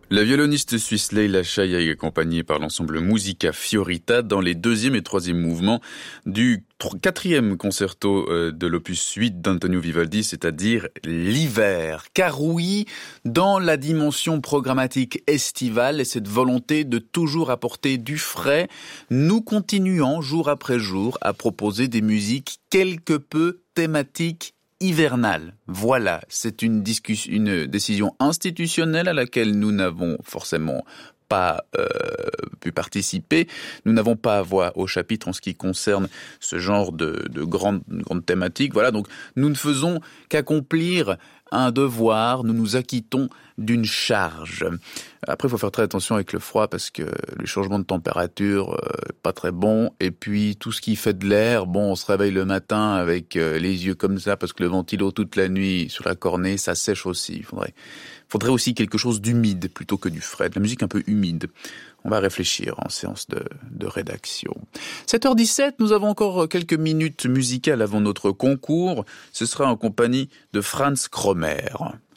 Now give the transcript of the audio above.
La violoniste suisse Leila Chaya est accompagnée par l'ensemble Musica Fiorita dans les deuxième et troisième mouvements du quatrième concerto de l'opus 8 d'Antonio Vivaldi, c'est-à-dire l'hiver. Car oui, dans la dimension programmatique estivale et cette volonté de toujours apporter du frais, nous continuons jour après jour à proposer des musiques quelque peu thématiques hivernale. Voilà, c'est une décision institutionnelle à laquelle nous n'avons forcément pas pu participer. Nous n'avons pas voix au chapitre en ce qui concerne ce genre de grandes thématiques. Voilà, donc nous ne faisons qu'accomplir un devoir, nous nous acquittons d'une charge. Après, il faut faire très attention avec le froid parce que les changements de température, pas très bon. Et puis, tout ce qui fait de l'air, bon, on se réveille le matin avec les yeux comme ça parce que le ventilo toute la nuit sur la cornée, ça sèche aussi. Il faudrait aussi quelque chose d'humide plutôt que du frais, de la musique un peu humide. On va réfléchir en séance de rédaction. 7h17, nous avons encore quelques minutes musicales avant notre concours. Ce sera en compagnie de Franz Kromer.